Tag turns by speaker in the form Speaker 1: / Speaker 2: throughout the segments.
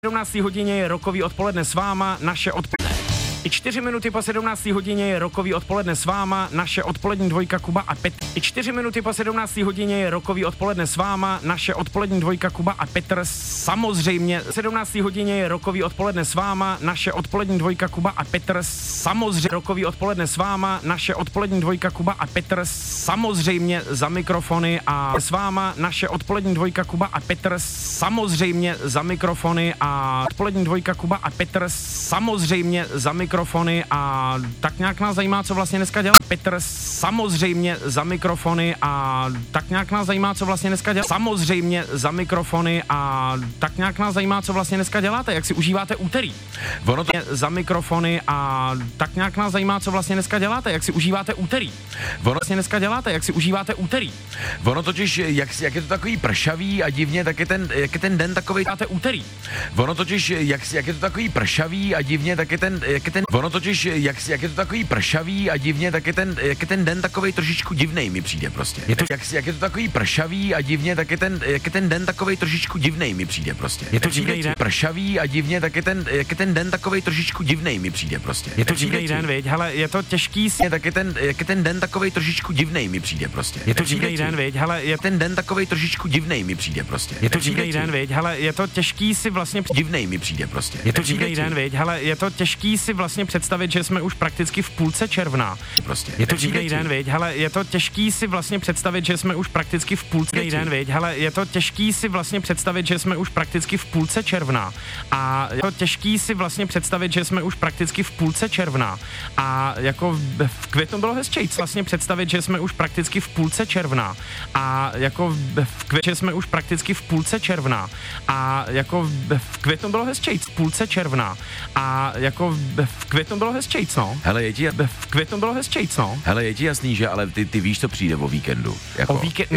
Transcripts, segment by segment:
Speaker 1: 17. hodině je rokový odpoledne s váma, naše odpoledne. I 4 minuty po 17. hodině je rokový odpoledne s váma, naše odpolední dvojka Kuba a Petr. I 4 minuty po 17. hodině je rokový odpoledne s váma, naše odpolední dvojka Kuba a Petr. Samozřejmě 17. hodině je rokový odpoledne s váma, naše odpolední dvojka Kuba a Petr. Samozřejmě rokový odpoledne s váma, naše odpolední dvojka Kuba a Petr. Samozřejmě za mikrofony a s váma naše odpolední dvojka Kuba a Petr. Samozřejmě za mikrofony a odpolední dvojka Kuba a Petr. Samozřejmě za mikrofony a tak nějak nás zajímá, co vlastně dneska dělá Petr. Samozřejmě za mikrofony a tak nějak nás zajímá, co vlastně dneska dělá. Samozřejmě za mikrofony a tak nějak nás zajímá, co vlastně dneska děláte, jak si užíváte úterý. Ono to je za mikrofony a tak nějak nás zajímá, co vlastně dneska děláte, jak si užíváte úterý. Ono vlastně dneska děláte, jak si užíváte úterý.
Speaker 2: Ono totiž, jak je to takový pršavý a divně, tak jak je ten den takový.
Speaker 1: Dáte úterý.
Speaker 2: Ono totiž, jak je to takový pršavý a divně, tak je ten. Ono totiž, jak je to takový pršavý a divně, tak je ten den takovej trošičku divnej mi přijde prostě. Jak je to takový pršavý a divně, tak je ten den takovej trošičku divnej mi přijde prostě.
Speaker 1: Je to divnej den.
Speaker 2: Pršavý a divně, tak je ten den takovej trošičku divnej mi přijde prostě.
Speaker 1: Je to divnej den, viď? Hele, je to těžký si.
Speaker 2: Tak je ten den takovej trošičku divnej mi přijde prostě.
Speaker 1: Je to divnej den, viď? Hele, je
Speaker 2: ten den takovej trošičku divnej mi přijde prostě.
Speaker 1: Je to divnej den, viď? Hele, je to těžký si vlastně
Speaker 2: divnej mi přijde prostě.
Speaker 1: Je to divnej den, viď? Hele, je to těžký si vlastně představit, že jsme už prakticky v půlce června.
Speaker 2: Prostě.
Speaker 1: Je to divnej den, viď? Hele, je to těžký si vlastně představit, že jsme už prakticky v půlce den, viď? Hele, je to těžký si vlastně představit, že jsme už prakticky v půlce června. A je to těžký si vlastně představit, že jsme už prakticky v půlce června. A jako v květnu bylo hezčí vlastně představit, že jsme už prakticky v půlce června. A jako v květnu, že jsme už prakticky v půlce června. A jako v květnu bylo hezčí v půlce června. A jako v květnu bylo hezčí, no.
Speaker 2: Hele,
Speaker 1: V květnu bylo hezčí, no.
Speaker 2: Hele, je ti jasný, že ale ty víš, co přijde o víkendu. Jako,
Speaker 1: o víkend,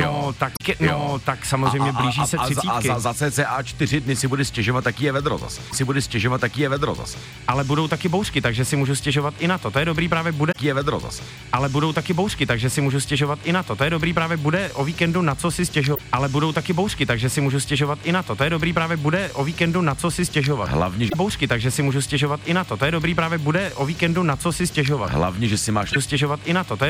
Speaker 1: no, tak samozřejmě blíží se 30.
Speaker 2: A za cca 4 dny si bude stěžovat, taký je vedro zase.
Speaker 1: Ale budou taky bouřky, takže si můžu stěžovat i na to. To je dobrý, právě bude.
Speaker 2: Taký je vedro zase.
Speaker 1: Ale budou taky bouřky, takže si můžu stěžovat i na to. To je dobrý, právě bude o víkendu na co si stěžovat. Ale budou taky bouřky, takže si můžu stěžovat i na to. To je dobrý, právě bude o víkendu na co si stěžovat.
Speaker 2: Hlavně
Speaker 1: bouřky, takže si můžu stěžovat i na to. To je dobrý, právě bude o víkendu na co si stěžovat.
Speaker 2: Hlavně, že si máš
Speaker 1: stěžovat i na to. To je